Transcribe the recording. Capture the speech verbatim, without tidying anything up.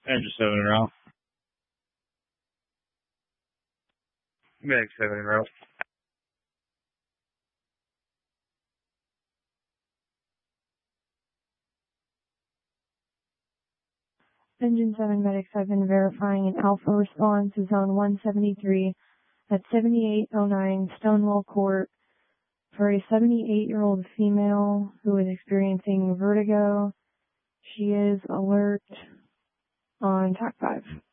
Engine seven in route. Medic seven in route. Engine seven, Medic seven, verifying an Alpha response to Zone one seventy-three at seventy-eight oh nine Stonewall Court for a seventy-eight-year-old female who is experiencing vertigo. She is alert on T A C five.